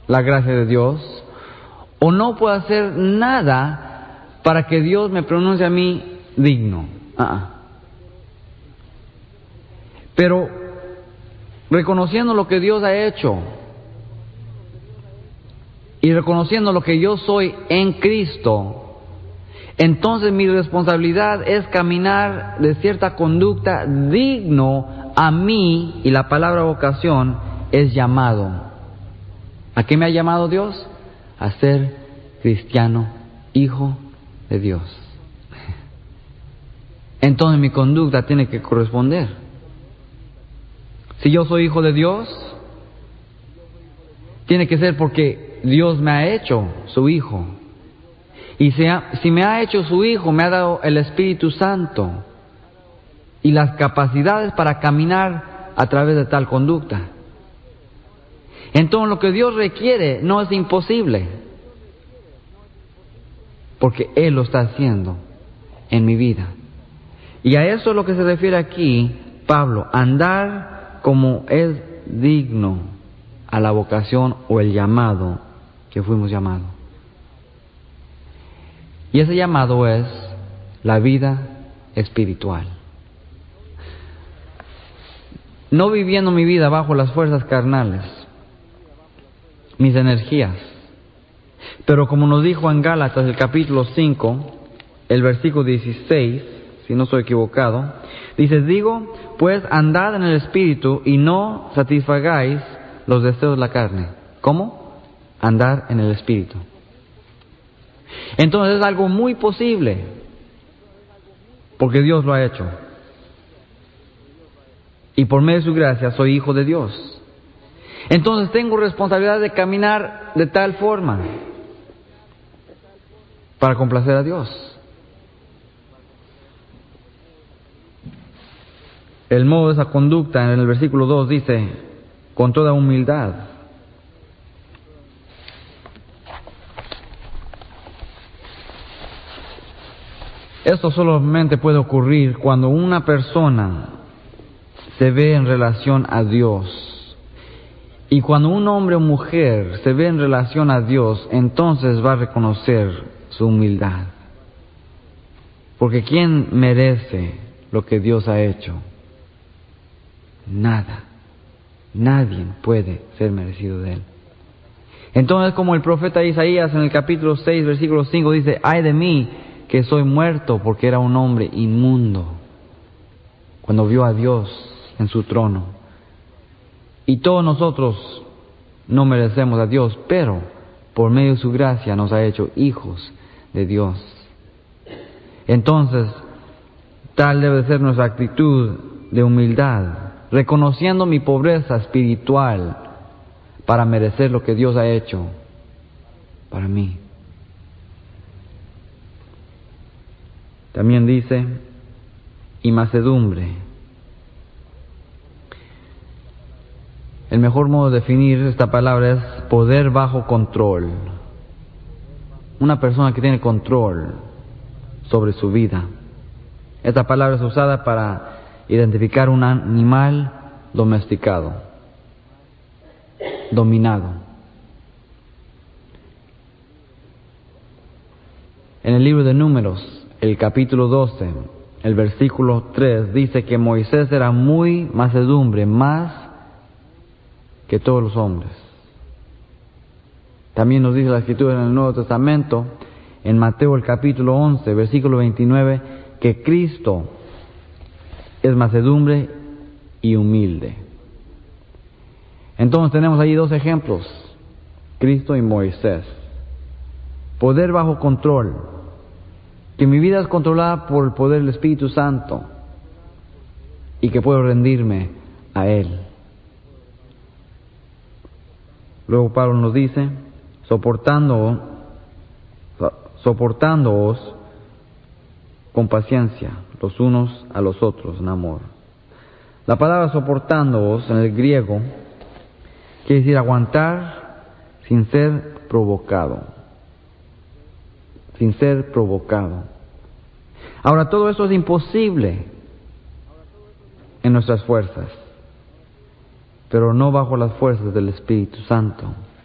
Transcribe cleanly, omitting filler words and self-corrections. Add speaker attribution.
Speaker 1: la gracia de Dios, o no puedo hacer nada para que Dios me pronuncie a mí digno. Pero reconociendo lo que Dios ha hecho y reconociendo lo que yo soy en Cristo, entonces mi responsabilidad es caminar de cierta conducta digno a mí, y la palabra vocación es llamado. ¿A qué me ha llamado Dios? A ser cristiano, hijo de Dios. Entonces mi conducta tiene que corresponder. Si yo soy hijo de Dios, tiene que ser porque Dios me ha hecho su hijo. Y si me ha hecho su hijo, me ha dado el Espíritu Santo y las capacidades para caminar a través de tal conducta. Entonces lo que Dios requiere no es imposible, porque Él lo está haciendo en mi vida. Y a eso es lo que se refiere aquí Pablo: andar como es digno a la vocación o el llamado que fuimos llamados. Y ese llamado es la vida espiritual. No viviendo mi vida bajo las fuerzas carnales, mis energías. Pero como nos dijo en Gálatas el capítulo 5, el versículo 16, si no estoy equivocado, dice: digo, pues andad en el Espíritu y no satisfagáis los deseos de la carne. ¿Cómo? Andar en el Espíritu. Entonces es algo muy posible, porque Dios lo ha hecho. Y por medio de su gracia soy hijo de Dios. Entonces tengo responsabilidad de caminar de tal forma para complacer a Dios. El modo de esa conducta en el versículo 2 dice: con toda humildad. Esto solamente puede ocurrir cuando una persona se ve en relación a Dios. Y cuando un hombre o mujer se ve en relación a Dios, entonces va a reconocer su humildad. Porque ¿quién merece lo que Dios ha hecho? Nada. Nadie puede ser merecido de Él. Entonces, como el profeta Isaías en el capítulo 6, versículo 5 dice: ay de mí, que soy muerto, porque era un hombre inmundo, cuando vio a Dios en su trono. Y todos nosotros no merecemos a Dios, pero por medio de su gracia nos ha hecho hijos de Dios. Entonces, tal debe ser nuestra actitud de humildad, reconociendo mi pobreza espiritual para merecer lo que Dios ha hecho para mí. También dice: y mansedumbre. El mejor modo de definir esta palabra es poder bajo control. Una persona que tiene control sobre su vida. Esta palabra es usada para identificar un animal domesticado, dominado. En el libro de Números, el capítulo 12, el versículo 3, dice que Moisés era muy mansedumbre, más que todos los hombres. También nos dice la Escritura en el Nuevo Testamento, en Mateo el capítulo 11, versículo 29, que Cristo es mansedumbre y humilde. Entonces tenemos ahí dos ejemplos: Cristo y Moisés. Poder bajo control, que mi vida es controlada por el poder del Espíritu Santo y que puedo rendirme a Él. Luego Pablo nos dice: soportándoos con paciencia los unos a los otros en amor. La palabra soportándoos en el griego quiere decir aguantar sin ser provocado. Sin ser provocado. Ahora, todo eso es imposible en nuestras fuerzas, pero no bajo las fuerzas del Espíritu Santo.